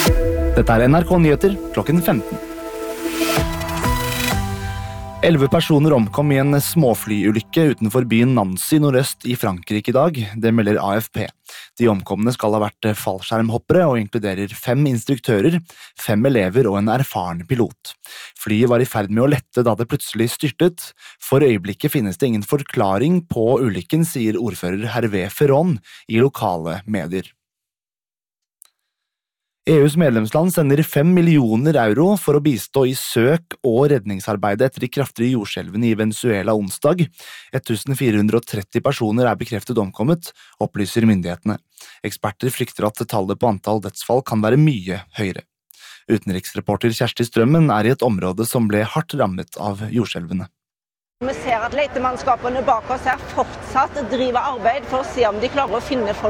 Dette er NRK Nyheter klokken 15. 11 personer omkom i en småflyulykke utenfor byen Nancy nordøst i Frankrike i dag, det melder AFP. De omkomne skal ha vært fallskjermhoppere og inkluderer 5 instruktører, 5 elever og en erfaren pilot. Flyet var i ferd med å lette da det plutselig styrtet. For øyeblikket finnes det ingen forklaring på ulykken, sier ordfører Hervé Ferron i lokale medier. EUs medlemsland sender 5 millioner euro for å bistå i søk- og redningsarbeidet etter de kraftige jordskjelvene i Venezuela onsdag. 1430 personer er bekreftet omkommet, opplyser myndighetene. Eksperter frykter at tallet på antall dødsfall kan være mye høyere. Utenriksreporter Kjersti Strømmen er i et område som ble hardt rammet av jordskjelvene. Vi ser at letemannskapene bak oss her fortsatt driver arbeid for å se om de klarer å finne folk.